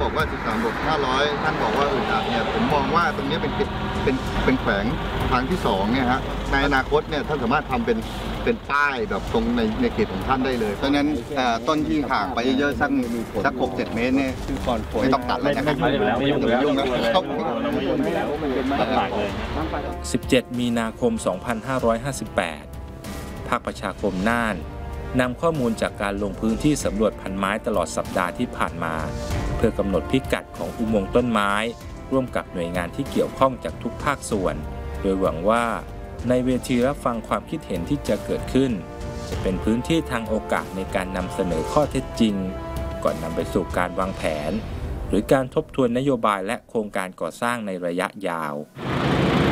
บอกว่า13 บวก 500ท่านบอกว่าอึดอัดเนี่ยผมมองว่าตรงนี้เป็นแขวงทางที่2เนี่ยฮะในอนาคตเนี่ยท่านสามารถทำเป็นป้ายแบบตรงในเขตของท่านได้เลยเพราะฉะนั้นต้นที่ห่างไปเยอะๆสัก 6-7 เมตรเนี่ยไม่ต้องตัดแล้วนะครับไม่ยุ่งแล้ว 17 มีนาคม 2558 ภาคประชาคมน่านนำข้อมูลจากการลงพื้นที่สำรวจพันไม้ตลอดสัปดาห์ที่ผ่านมาเพื่อกำหนดพิกัดของอุโมงค์ต้นไม้ร่วมกับหน่วยงานที่เกี่ยวข้องจากทุกภาคส่วนโดยหวังว่าในเวทีรับฟังความคิดเห็นที่จะเกิดขึ้นจะเป็นพื้นที่ทางโอกาสในการนำเสนอข้อเท็จจริงก่อนนำไปสู่การวางแผนหรือการทบทวนนโยบายและโครงการก่อสร้างในระยะยาว